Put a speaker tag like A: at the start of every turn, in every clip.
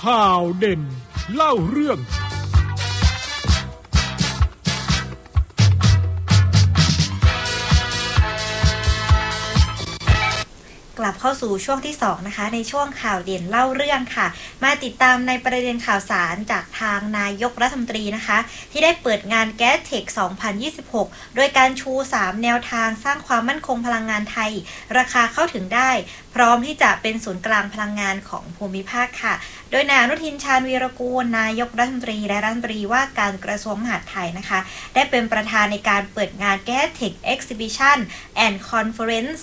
A: ข่าวเด่นเล่าเรื่อง
B: กลับเข้าสู่ช่วงที่2นะคะในช่วงข่าวเด่นเล่าเรื่องค่ะมาติดตามในประเด็นข่าวสารจากทางนายกรัฐมนตรีนะคะที่ได้เปิดงาน GasTech 2026 โดยการชู3แนวทางสร้างความมั่นคงพลังงานไทยราคาเข้าถึงได้พร้อมที่จะเป็นศูนย์กลางพลังงานของภูมิภาคค่ะโดยนายอนุทินชาญวีรกูลนายกรัฐมนตรีและรัฐมนตรีว่าการกระทรวงมหาดไทยนะคะได้เป็นประธานในการเปิดงาน GasTech Exhibition and Conference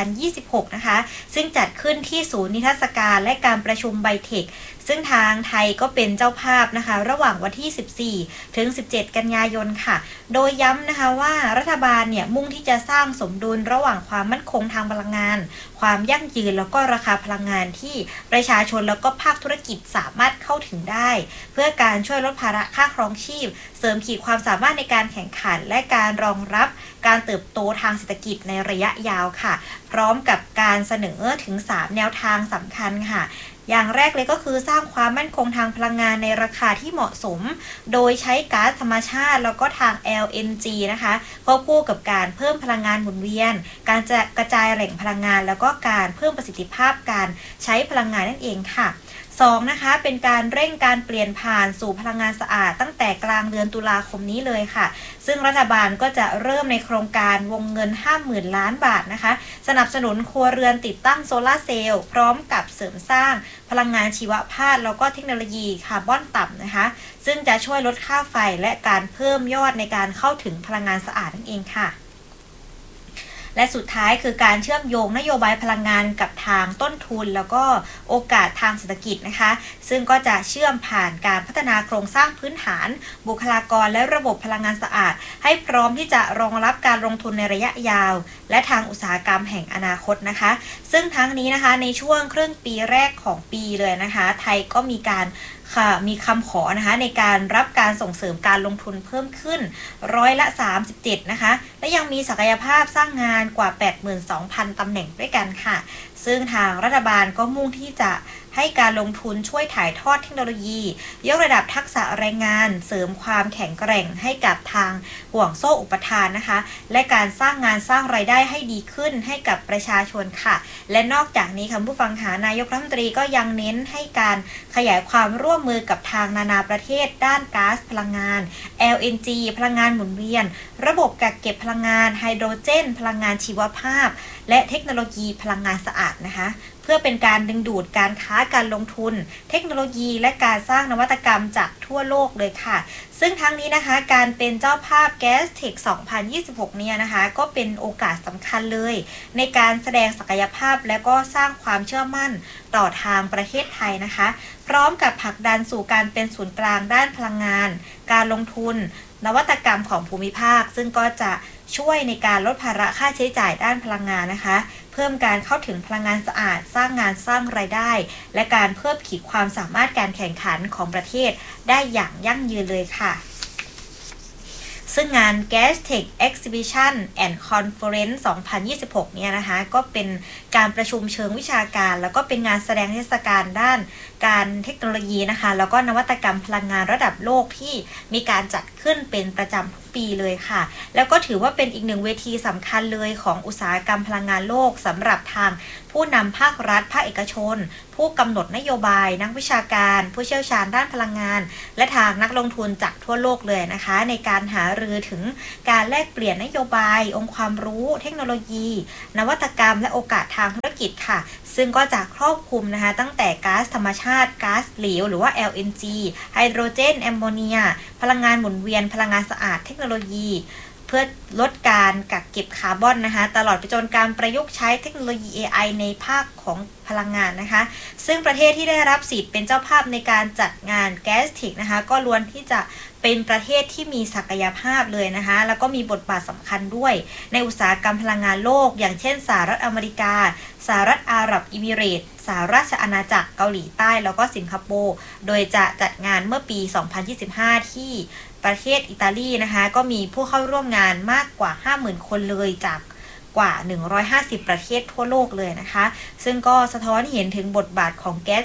B: 2026 นะคะซึ่งจัดขึ้นที่ศูนย์นิทรรศการและการประชุมไบเทคซึ่งทางไทยก็เป็นเจ้าภาพนะคะระหว่างวันที่ 14 ถึง 17 กันยายนค่ะโดยย้ำนะคะว่ารัฐบาลเนี่ยมุ่งที่จะสร้างสมดุลระหว่างความมั่นคงทางพลังงานความยั่งยืนแล้วก็ราคาพลังงานที่ประชาชนแล้วก็ภาคธุรกิจสามารถเข้าถึงได้เพื่อการช่วยลดภาระค่าครองชีพเสริมขีดความสามารถในการแข่งขันและการรองรับการเติบโตทางเศรษฐกิจในระยะยาวค่ะพร้อมกับการเสนอถึง3แนวทางสำคัญค่ะอย่างแรกเลยก็คือสร้างความมั่นคงทางพลังงานในราคาที่เหมาะสมโดยใช้ก๊าซธรรมชาติแล้วก็ทาง LNG นะคะควบคู่กับการเพิ่มพลังงานหมุนเวียนการจะกระจายแหล่งพลังงานแล้วก็การเพิ่มประสิทธิภาพการใช้พลังงานนั่นเองค่ะ2นะคะเป็นการเร่งการเปลี่ยนผ่านสู่พลังงานสะอาดตั้งแต่กลางเดือนตุลาคมนี้เลยค่ะซึ่งรัฐบาลก็จะเริ่มในโครงการวงเงิน 50,000 ล้านบาทนะคะสนับสนุนครัวเรือนติดตั้งโซลาร์เซลล์พร้อมกับเสริมสร้างพลังงานชีวภาพแล้วก็เทคโนโลยีคาร์บอนต่ำนะคะซึ่งจะช่วยลดค่าไฟและการเพิ่มยอดในการเข้าถึงพลังงานสะอาดนั่นเองค่ะและสุดท้ายคือการเชื่อมโยงนโยบายพลังงานกับทางต้นทุนแล้วก็โอกาสทางเศรษฐกิจนะคะซึ่งก็จะเชื่อมผ่านการพัฒนาโครงสร้างพื้นฐานบุคลากรและระบบพลังงานสะอาดให้พร้อมที่จะรองรับการลงทุนในระยะยาวและทางอุตสาหกรรมแห่งอนาคตนะคะซึ่งทั้งนี้นะคะในช่วงครึ่งปีแรกของปีเลยนะคะไทยก็มีคำขอนะคะในการรับการส่งเสริมการลงทุนเพิ่มขึ้น37%นะคะและยังมีศักยภาพสร้างงานกว่า 82,000 ตำแหน่งด้วยกันค่ะซึ่งทางรัฐบาลก็มุ่งที่จะให้การลงทุนช่วยถ่ายทอดเทคโนโลยียกระดับทักษะแรงงานเสริมความแข็งแกร่งให้กับทางห่วงโซ่อุปทานนะคะและการสร้างงานสร้างรายได้ให้ดีขึ้นให้กับประชาชนค่ะและนอกจากนี้ค่ะผู้ฟังหานายกรัฐมนตรีก็ยังเน้นให้การขยายความร่วมมือกับทางนานาประเทศด้านก๊าซพลังงาน LNG พลังงานหมุนเวียนระบบกักเก็บพลังงานไฮโดรเจนพลังงานชีวภาพและเทคโนโลยีพลังงานสะอาดนะคะเพื่อเป็นการดึงดูดการค้าการลงทุนเทคโนโลยีและการสร้างนวัตกรรมจากทั่วโลกเลยค่ะซึ่งทั้งนี้นะคะการเป็นเจ้าภาพ GasTech 2026 เนี่ยนะคะก็เป็นโอกาสสำคัญเลยในการแสดงศักยภาพและก็สร้างความเชื่อมั่นต่อทางประเทศไทยนะคะพร้อมกับผลักดันสู่การเป็นศูนย์กลางด้านพลังงานการลงทุนนวัตกรรมของภูมิภาคซึ่งก็จะช่วยในการลดภาระค่าใช้จ่ายด้านพลังงานนะคะเพิ่มการเข้าถึงพลังงานสะอาดสร้างงานสร้างรายได้และการเพิ่มขีดความสามารถการแข่งขันของประเทศได้อย่างยั่งยืนเลยค่ะซึ่งงาน GasTech Exhibition and Conference 2026 เนี่ยนะคะก็เป็นการประชุมเชิงวิชาการแล้วก็เป็นงานแสดงเทศกาลด้านการเทคโนโลยีนะคะแล้วก็นวัตกรรมพลังงานระดับโลกที่มีการจัดขึ้นเป็นประจำทุกปีเลยค่ะแล้วก็ถือว่าเป็นอีกหนึ่งเวทีสำคัญเลยของอุตสาหกรรมพลังงานโลกสำหรับทางผู้นำภาครัฐภาคเอกชนผู้กำหนดนโยบายนักวิชาการผู้เชี่ยวชาญด้านพลังงานและทางนักลงทุนจากทั่วโลกเลยนะคะในการหารือถึงการแลกเปลี่ยนนโยบายองค์ความรู้เทคโนโลยีนวัตกรรมและโอกาสทางธุรกิจค่ะซึ่งก็จะครอบคลุมนะคะตั้งแต่ก๊าซธรรมชาติก๊าซเหลวหรือว่า LNG ไฮโดรเจนแอมโมเนียพลังงานหมุนเวียนพลังงานสะอาดเทคโนโลยีเพื่อลดการกักเก็บคาร์บอนนะคะตลอดไปจนการประยุกต์ใช้เทคโนโลยี AI ในภาคของพลังงานนะคะซึ่งประเทศที่ได้รับสิทธิ์เป็นเจ้าภาพในการจัดงาน GasTech นะคะก็ล้วนที่จะเป็นประเทศที่มีศักยภาพเลยนะคะแล้วก็มีบทบาทสำคัญด้วยในอุตสาหกรรมพลังงานโลกอย่างเช่นสหรัฐอเมริกาสหรัฐอาหรับอิมิเรตส์สหราชอาณาจักรเกาหลีใต้แล้วก็สิงคโปร์โดยจะจัดงานเมื่อปี 2025 ที่ประเทศอิตาลีนะคะก็มีผู้เข้าร่วมงานมากกว่า 50,000 คนเลยจากกว่า150ประเทศทั่วโลกเลยนะคะซึ่งก็สะท้อนเห็นถึงบทบาทของ GasTech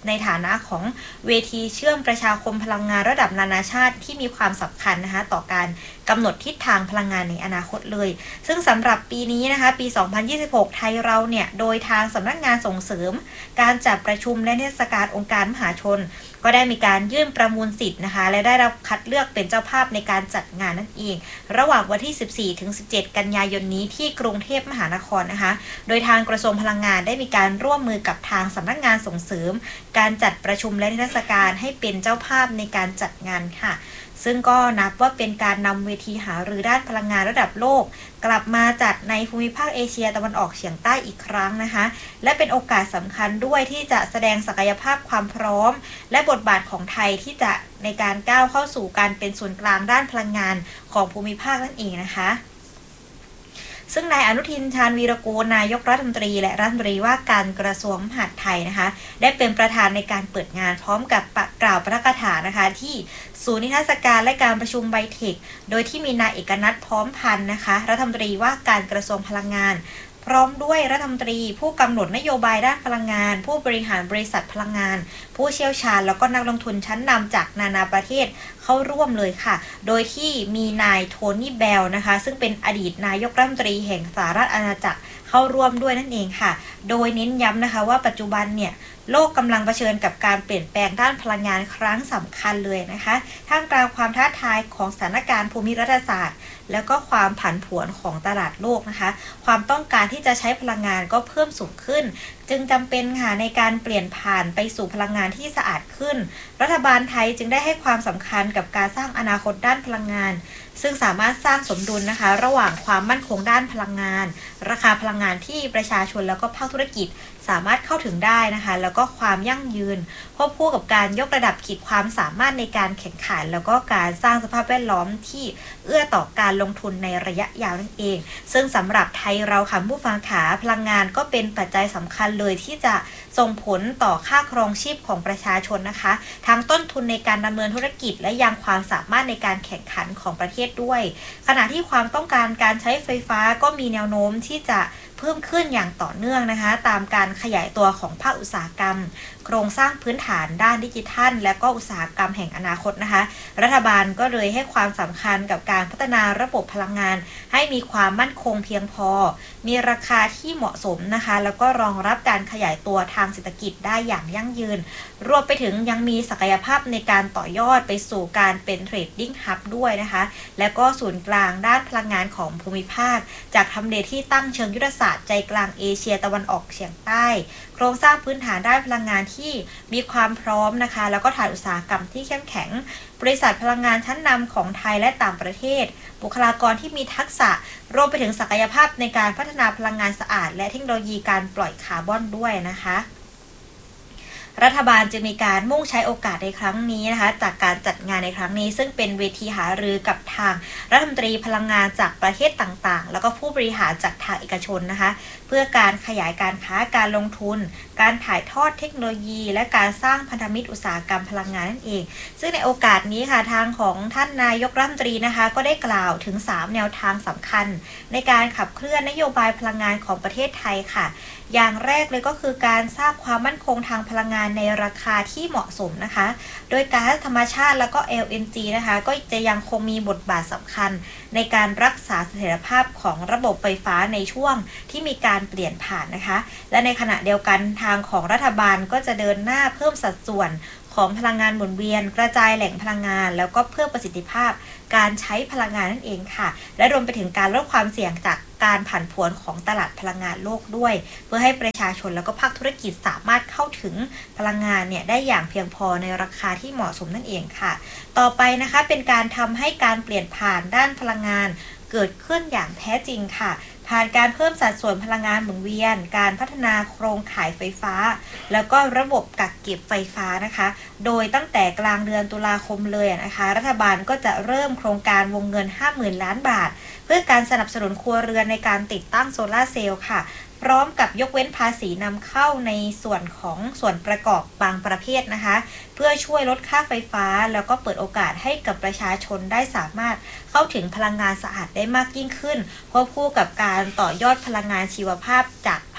B: ในฐานะของเวทีเชื่อมประชาคมพลังงานระดับนานาชาติที่มีความสำคัญนะคะต่อการกำหนดทิศทางพลังงานในอนาคตเลยซึ่งสำหรับปีนี้นะคะปี 2026 ไทยเราเนี่ยโดยทางสำนักงานส่งเสริมการจัดประชุมและเทศกาลองค์การมหาชนก็ได้มีการยื่นประมูลสิทธิ์นะคะและได้รับคัดเลือกเป็นเจ้าภาพในการจัดงานนั่นเองระหว่างวันที่ 14-17 กันยายนนี้ที่กรุงเทพมหานครนะคะโดยทางกระทรวงพลังงานได้มีการร่วมมือกับทางสำนักงานส่งเสริมการจัดประชุมและเทศกาลให้เป็นเจ้าภาพในการจัดงานค่ะซึ่งก็นับว่าเป็นการนำเวทีหารือด้านพลังงานระดับโลกกลับมาจัดในภูมิภาคเอเชียตะวันออกเฉียงใต้อีกครั้งนะคะและเป็นโอกาสสำคัญด้วยที่จะแสดงศักยภาพความพร้อมและบทบาทของไทยที่จะในการก้าวเข้าสู่การเป็นศูนย์กลางด้านพลังงานของภูมิภาคนั่นเองนะคะซึ่งนายอนุทินชาญวีรกูลนายกรัฐมนตรีและรัฐมนตรีว่าการกระทรวงมหาดไทยนะคะได้เป็นประธานในการเปิดงานพร้อมกับกล่าวปาฐกถานะคะที่ศูนย์นิทรรศการและการประชุมไบเทคโดยที่มีนายเอกนัทพร้อมพันธ์นะคะรัฐมนตรีว่าการกระทรวงพลังงานพร้อมด้วยรัฐมนตรีผู้กำหนดนโยบายด้านพลังงานผู้บริหารบริษัทพลังงานผู้เชี่ยวชาญแล้วก็นักลงทุนชั้นนำจากนานาประเทศเข้าร่วมเลยค่ะโดยที่มีนายโทนี่เบลนะคะซึ่งเป็นอดีตนายกรัฐมนตรีแห่งสหรัฐอาณาจักรเข้าร่วมด้วยนั่นเองค่ะโดยเน้นย้ำนะคะว่าปัจจุบันเนี่ยโลกกำลังเผชิญกับการเปลี่ยนแปลงด้านพลังงานครั้งสำคัญเลยนะคะท่ามกลางความท้าทายของสถานการณ์ภูมิรัฐศาสตร์แล้วก็ความผันผวนของตลาดโลกนะคะความต้องการที่จะใช้พลังงานก็เพิ่มสูงขึ้นจึงจำเป็นค่ะในการเปลี่ยนผ่านไปสู่พลังงานที่สะอาดขึ้นรัฐบาลไทยจึงได้ให้ความสำคัญกับการสร้างอนาคตด้านพลังงานซึ่งสามารถสร้างสมดุลนะคะระหว่างความมั่นคงด้านพลังงานราคาพลังงานที่ประชาชนแล้วก็ภาคธุรกิจสามารถเข้าถึงได้นะคะแล้วก็ความยั่งยืนควบคู่กับการยกระดับขีดความสามารถในการแข่งขันแล้วก็การสร้างสภาพแวดล้อมที่เอื้อต่อการลงทุนในระยะยาวนั่นเองซึ่งสำหรับไทยเราค่ะผู้ฟังขาพลังงานก็เป็นปัจจัยสำคัญเลยที่จะส่งผลต่อค่าครองชีพของประชาชนนะคะทั้งต้นทุนในการดำเนินธุรกิจและยังความสามารถในการแข่งขันของประเทศด้วยขณะที่ความต้องการการใช้ไฟฟ้าก็มีแนวโน้มที่จะเพิ่มขึ้นอย่างต่อเนื่องนะคะตามการขยายตัวของภาคอุตสาหกรรมโครงสร้างพื้นฐานด้านดิจิทัลและก็อุตสาหกรรมแห่งอนาคตนะคะรัฐบาลก็เลยให้ความสำคัญกับการพัฒนาระบบพลังงานให้มีความมั่นคงเพียงพอมีราคาที่เหมาะสมนะคะแล้วก็รองรับการขยายตัวทางเศรษฐกิจได้อย่างยั่งยืนรวมไปถึงยังมีศักยภาพในการต่อยอดไปสู่การเป็นเทรดดิ้งฮับด้วยนะคะและก็ศูนย์กลางด้านพลังงานของภูมิภาคจากทำเลที่ตั้งเชิงยุทธศาสตร์ใจกลางเอเชียตะวันออกเฉียงใต้โครงสร้างพื้นฐานด้านพลังงานที่มีความพร้อมนะคะแล้วก็ฐานอุตสาหกรรมที่เข้มแข็งบริษัทพลังงานชั้นนำของไทยและต่างประเทศบุคลากรที่มีทักษะรวมไปถึงศักยภาพในการพัฒนาพลังงานสะอาดและเทคโนโลยีการปล่อยคาร์บอนด้วยนะคะรัฐบาลจะมีการมุ่งใช้โอกาสในครั้งนี้นะคะจากการจัดงานในครั้งนี้ซึ่งเป็นเวทีหารือกับทางรัฐมนตรีพลังงานจากประเทศต่างๆแล้วก็ผู้บริหารจากทางเอกชนนะคะเพื่อการขยายการค้าการลงทุนการถ่ายทอดเทคโนโลยีและการสร้างพันธมิตรอุตสาหกรรมพลังงานนั่นเองซึ่งในโอกาสนี้ค่ะทางของท่านนายกรัฐมนตรีนะคะก็ได้กล่าวถึง3แนวทางสำคัญในการขับเคลื่อนนโยบายพลังงานของประเทศไทยค่ะอย่างแรกเลยก็คือการสร้างความมั่นคงทางพลังงานในราคาที่เหมาะสมนะคะโดยก๊าซธรรมชาติแล้วก็ LNG นะคะก็จะยังคงมีบทบาทสำคัญในการรักษาเสถียรภาพของระบบไฟฟ้าในช่วงที่มีการเปลี่ยนผ่านนะคะและในขณะเดียวกันทางของรัฐบาลก็จะเดินหน้าเพิ่มสัดส่วนของพลังงานหมุนเวียนกระจายแหล่งพลังงานแล้วก็เพิ่มประสิทธิภาพการใช้พลังงานนั่นเองค่ะและรวมไปถึงการลดความเสี่ยงจากการผันผวนของตลาดพลังงานโลกด้วยเพื่อให้ประชาชนแล้วก็ภาคธุรกิจสามารถเข้าถึงพลังงานเนี่ยได้อย่างเพียงพอในราคาที่เหมาะสมนั่นเองค่ะต่อไปนะคะเป็นการทำให้การเปลี่ยนผ่านด้านพลังงานเกิดขึ้นอย่างแท้จริงค่ะผ่านการเพิ่มสัดส่วนพลังงานหมุนเวียนการพัฒนาโครงข่ายไฟฟ้าแล้วก็ระบบกักเก็บไฟฟ้านะคะโดยตั้งแต่กลางเดือนตุลาคมเลยนะคะรัฐบาลก็จะเริ่มโครงการวงเงิน 50,000 ล้านบาทเพื่อการสนับสนุนครัวเรือนในการติดตั้งโซลาร์เซลล์ค่ะพร้อมกับยกเว้นภาษีนำเข้าในส่วนของส่วนประกอบบางประเภทนะคะเพื่อช่วยลดค่าไฟฟ้าแล้วก็เปิดโอกาสให้กับประชาชนได้สามารถเข้าถึงพลังงานสะอาดได้มากยิ่งขึ้นควบคู่กับการต่อยอดพลังงานชีวภาพจากภ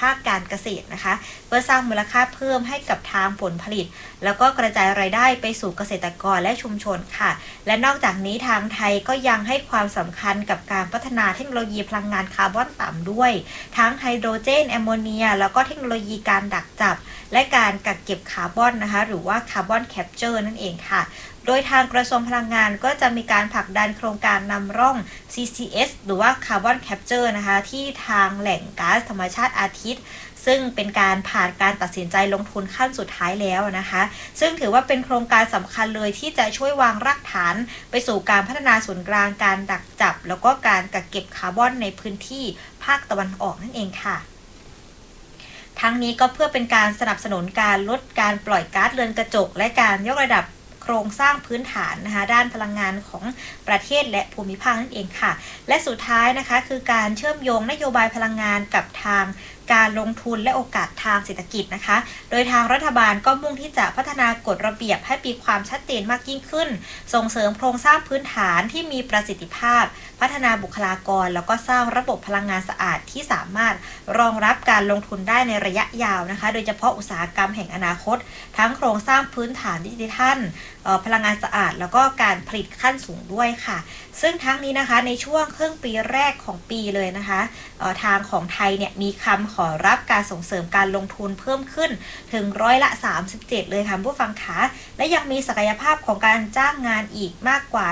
B: าคการเกษตรนะคะเพื่อสร้างมูลค่าเพิ่มให้กับทางผลผลิตแล้วก็กระจายรายได้ไปสู่เกษตรกรและชุมชนค่ะและนอกจากนี้ทางไทยก็ยังให้ความสำคัญกับการพัฒนาเทคโนโลยีพลังงานคาร์บอนต่ำด้วยทั้งไฮโดรเจนแอมโมเนียแล้วก็เทคโนโลยีการดักจับและการกักเก็บคาร์บอนนะคะหรือว่าคาร์บอนแคปเจอร์นั่นเองค่ะโดยทางกระทรวงพลังงานก็จะมีการผลักดันโครงการนำร่อง CCS หรือว่า Carbon Capture นะคะที่ทางแหล่งก๊าซธรรมชาติอาทิตย์ซึ่งเป็นการผ่านการตัดสินใจลงทุนขั้นสุดท้ายแล้วนะคะซึ่งถือว่าเป็นโครงการสำคัญเลยที่จะช่วยวางรากฐานไปสู่การพัฒนาศูนย์กลางการดักจับแล้วก็การกักเก็บคาร์บอนในพื้นที่ภาคตะวันออกนั่นเองค่ะทั้งนี้ก็เพื่อเป็นการสนับสนุนการลดการปล่อยก๊าซเรือนกระจกและการยกระดับโครงสร้างพื้นฐานนะคะด้านพลังงานของประเทศและภูมิภาคนั่นเองค่ะและสุดท้ายนะคะคือการเชื่อมโยงนโยบายพลังงานกับทางการลงทุนและโอกาสทางเศรษฐกิจนะคะโดยทางรัฐบาลก็มุ่งที่จะพัฒนากฎระเบียบให้มีความชัดเจนมากยิ่งขึ้นส่งเสริมโครงสร้างพื้นฐานที่มีประสิทธิภาพพัฒนาบุคลากรแล้วก็สร้างระบบพลังงานสะอาดที่สามารถรองรับการลงทุนได้ในระยะยาวนะคะโดยเฉพาะอุตสาหกรรมแห่งอนาคตทั้งโครงสร้างพื้นฐานดิจิทัลพลังงานสะอาดแล้วก็การผลิตขั้นสูงด้วยค่ะซึ่งทั้งนี้นะคะในช่วงครึ่งปีแรกของปีเลยนะคะทางของไทยเนี่ยมีคำขอรับการส่งเสริมการลงทุนเพิ่มขึ้นถึง37%เลยค่ะผู้ฟังคะและยังมีศักยภาพของการจ้างงานอีกมากกว่า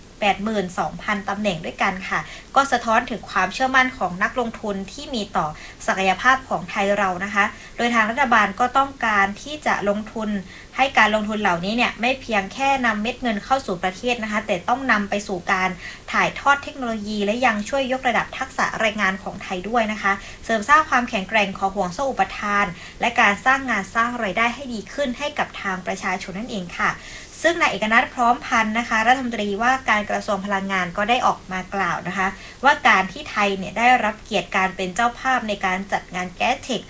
B: 82,000 ตำแหน่งด้วยกันค่ะก็สะท้อนถึงความเชื่อมั่นของนักลงทุนที่มีต่อศักยภาพของไทยเรานะคะโดยทางรัฐบาลก็ต้องการที่จะลงทุนให้การลงทุนเหล่านี้เนี่ยไม่เพียงแค่นำเม็ดเงินเข้าสู่ประเทศนะคะแต่ต้องนำไปสู่การถ่ายทอดเทคโนโลยีและยังช่วยยกระดับทักษะแรงงานของไทยด้วยนะคะเสริมสร้างความแข็งแกร่งของห่วงโซ่อุปทานและการสร้างงานสร้างรายได้ให้ดีขึ้นให้กับทางประชาชนนั่นเองค่ะซึ่งนายเอกนัทพร้อมพันธ์นะคะรัฐมนตรีว่าการกระทรวงพลังงานก็ได้ออกมากล่าวนะคะว่าการที่ไทยเนี่ยได้รับเกียรติการเป็นเจ้าภาพในการจัดงานแก๊สเทค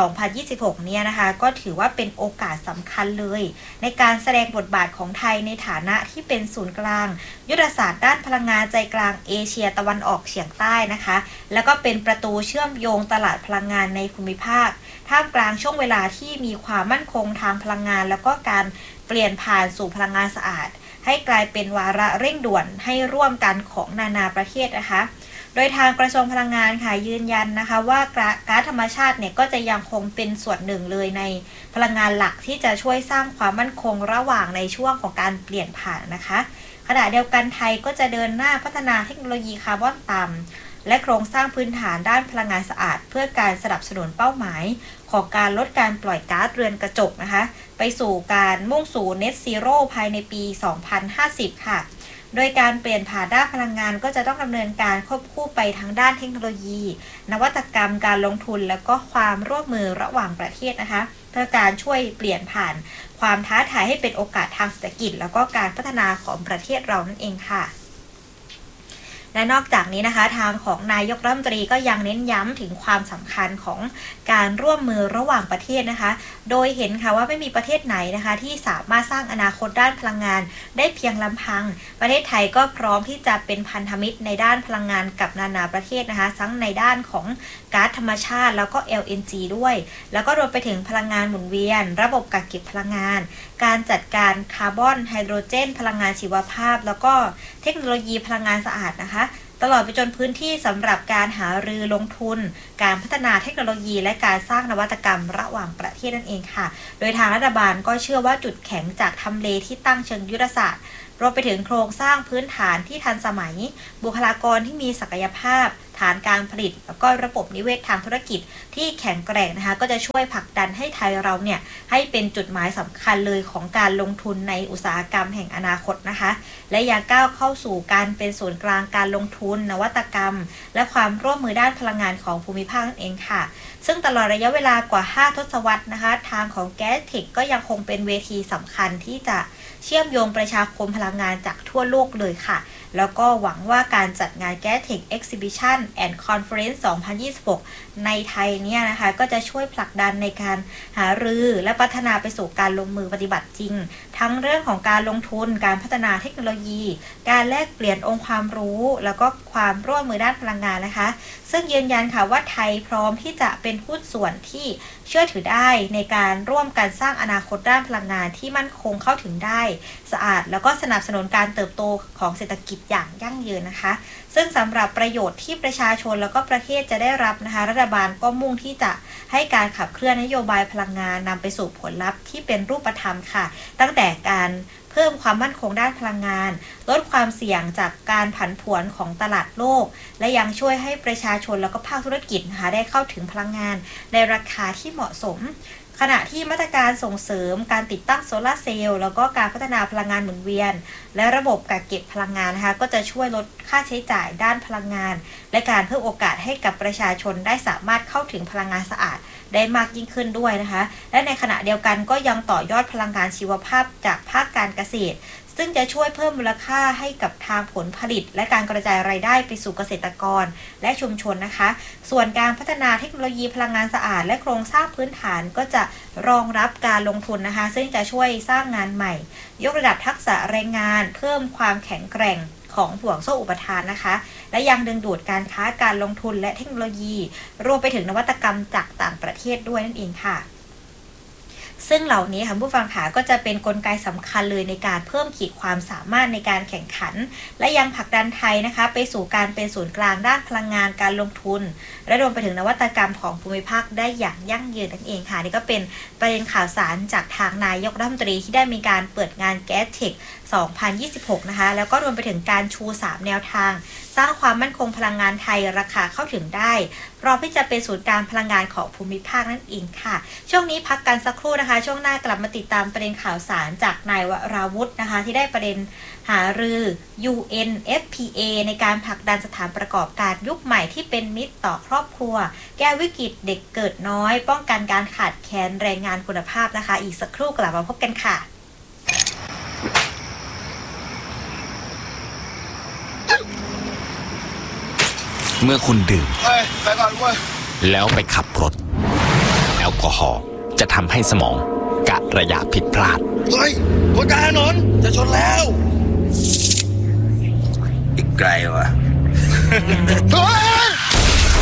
B: 2026 เนี่ยนะคะก็ถือว่าเป็นโอกาสสำคัญเลยในการแสดงบทบาทของไทยในฐานะที่เป็นศูนย์กลางยุทธศาสตร์ด้านพลังงานใจกลางเอเชียตะวันออกเฉียงใต้นะคะแล้วก็เป็นประตูเชื่อมโยงตลาดพลังงานในภูมิภาคท่ามกลางช่วงเวลาที่มีความมั่นคงทางพลังงานแล้วก็การเปลี่ยนผ่านสู่พลังงานสะอาดให้กลายเป็นวาระเร่งด่วนให้ร่วมกันของนานาประเทศนะคะโดยทางกระทรวงพลังงานค่ะยืนยันนะคะว่าก๊าซธรรมชาติเนี่ยก็จะยังคงเป็นส่วนหนึ่งเลยในพลังงานหลักที่จะช่วยสร้างความมั่นคงระหว่างในช่วงของการเปลี่ยนผ่านนะคะขณะเดียวกันไทยก็จะเดินหน้าพัฒนาเทคโนโลยีคาร์บอนต่ำและโครงสร้างพื้นฐานด้านพลังงานสะอาดเพื่อการสนับสนุนเป้าหมายของการลดการปล่อยก๊าซเรือนกระจกนะคะไปสู่การมุ่งสู่ Net Zero ภายในปี 2050 ค่ะโดยการเปลี่ยนผ่านด้านพลังงานก็จะต้องดำเนินการควบคู่ไปทั้งด้านเทคโนโลยีนวัตกรรมการลงทุนแล้วก็ความร่วมมือระหว่างประเทศนะคะเพื่อการช่วยเปลี่ยนผ่านความท้าทายให้เป็นโอกาสทางเศรษฐกิจแล้วก็การพัฒนาของประเทศเรานั่นเองค่ะและนอกจากนี้นะคะทางของนายกรัฐมนตรีก็ยังเน้นย้ำถึงความสำคัญของการร่วมมือระหว่างประเทศนะคะโดยเห็นค่ะว่าไม่มีประเทศไหนนะคะที่สามารถสร้างอนาคตด้านพลังงานได้เพียงลำพังประเทศไทยก็พร้อมที่จะเป็นพันธมิตรในด้านพลังงานกับนานาประเทศนะคะทั้งในด้านของก๊าซธรรมชาติแล้วก็ LNG ด้วยแล้วก็รวมไปถึงพลังงานหมุนเวียนระบบกักเก็บพลังงานการจัดการคาร์บอนไฮโดรเจนพลังงานชีวภาพแล้วก็เทคโนโลยีพลังงานสะอาดนะคะตลอดไปจนพื้นที่สำหรับการหารือลงทุนการพัฒนาเทคโนโลยีและการสร้างนวัตกรรมระหว่างประเทศนั่นเองค่ะโดยทางรัฐบาลก็เชื่อว่าจุดแข็งจากทำเลที่ตั้งเชิงยุทธศาสตร์รวมไปถึงโครงสร้างพื้นฐานที่ทันสมัยบุคลากรที่มีศักยภาพฐานการผลิตแล้วก็ระบบนิเวศทางธุรกิจที่แข็งแกร่งนะคะก็จะช่วยผลักดันให้ไทยเราเนี่ยให้เป็นจุดหมายสำคัญเลยของการลงทุนในอุตสาหกรรมแห่งอนาคตนะคะและยังก้าวเข้าสู่การเป็นศูนย์กลางการลงทุนนวัตกรรมและความร่วมมือด้านพลังงานของภูมิภาคนั่นเองค่ะซึ่งตลอดระยะเวลากว่า5ทศวรรษนะคะทางของแก๊สเทคก็ยังคงเป็นเวทีสำคัญที่จะเชื่อมโยงประชาคมพลังงานจากทั่วโลกเลยค่ะแล้วก็หวังว่าการจัดงานแก๊สเทคเอ็กซิบิชัน and Conference 2026 ในไทยเนี่ยนะคะก็จะช่วยผลักดันในการหารือและพัฒนาไปสู่การลงมือปฏิบัติจริงทั้งเรื่องของการลงทุนการพัฒนาเทคโนโลยีการแลกเปลี่ยนองค์ความรู้แล้วก็ความร่วมมือด้านพลังงานนะคะซึ่งยืนยันค่ะว่าไทยพร้อมที่จะเป็นหุ้นส่วนที่เชื่อถือได้ในการร่วมกันสร้างอนาคตด้านพลังงานที่มั่นคงเข้าถึงได้สะอาดแล้วก็สนับสนุนการเติบโตของเศรษฐกิจอย่างยั่งยืนนะคะซึ่งสำหรับประโยชน์ที่ประชาชนแล้วก็ประเทศจะได้รับนะคะรัฐบาลก็มุ่งที่จะให้การขับเคลื่อนนโยบายพลังงานนำไปสู่ผลลัพธ์ที่เป็นรูปธรรมค่ะตั้งแต่การเพิ่มความมั่นคงด้านพลังงานลดความเสี่ยงจากการผันผวนของตลาดโลกและยังช่วยให้ประชาชนแล้วก็ภาคธุรกิจนะคะได้เข้าถึงพลังงานในราคาที่เหมาะสมขณะที่มาตรการส่งเสริมการติดตั้งโซลาร์เซลล์แล้วก็การพัฒนาพลังงานหมุนเวียนและระบบกักเก็บพลังงานนะคะก็จะช่วยลดค่าใช้จ่ายด้านพลังงานและการเพิ่มโอกาสให้กับประชาชนได้สามารถเข้าถึงพลังงานสะอาดได้มากยิ่งขึ้นด้วยนะคะและในขณะเดียวกันก็ยังต่อยอดพลังงานชีวภาพจากภาคการเกษตรซึ่งจะช่วยเพิ่มมูลค่าให้กับทางผลผลิตและการกระจายรายได้ไปสู่เกษตรกรและชุมชนนะคะส่วนการพัฒนาเทคโนโลยีพลังงานสะอาดและโครงสร้างพื้นฐานก็จะรองรับการลงทุนนะคะซึ่งจะช่วยสร้างงานใหม่ยกระดับทักษะแรงงานเพิ่มความแข็งแกร่งของห่วงโซ่อุปทานนะคะและยังดึงดูดการค้าการลงทุนและเทคโนโลยีรวมไปถึงนวัตกรรมจากต่างประเทศด้วยนั่นเองค่ะซึ่งเหล่านี้ค่ะผู้ฟังค่ะก็จะเป็นกลไกสำคัญเลยในการเพิ่มขีดความสามารถในการแข่งขันและยังผลักดันไทยนะคะไปสู่การเป็นศูนย์กลางด้านพลังงานการลงทุนและรวมไปถึงนวัตกรรมของภูมิภาคได้อย่างยั่งยืนนั่นเองค่ะนี่ก็เป็นประเด็นข่าวสารจากทางนายกรัฐมนตรีที่ได้มีการเปิดงาน GasTech 2026 นะคะแล้วก็รวมไปถึงการชู3แนวทางสร้างความมั่นคงพลังงานไทยราคาเข้าถึงได้พร้อมที่จะเป็นศูนย์กลางพลังงานของภูมิภาคนั่นเองค่ะช่วงนี้พักกันสักครู่นะคะช่วงหน้ากลับมาติดตามประเด็นข่าวสารจากนายวราวุธนะคะที่ได้ประเด็นหารือ UNFPA ในการผลักดันสถานประกอบการยุคใหม่ที่เป็นมิตรต่อครอบครัวแก้วิกฤตเด็กเกิดน้อยป้องกันการขาดแคลนแรงงานคุณภาพนะคะอีกสักครู่กลับมาพบกันค่ะ
C: เมื่อคุณดื่มแล้วไปขับรถแอลกอฮอล์จะทำให้สมองกะระยะผิดพลาด
D: เฮ้ยคนกลางถนนจะชนแล้ว
C: อีกไกลวะ
D: เฮ้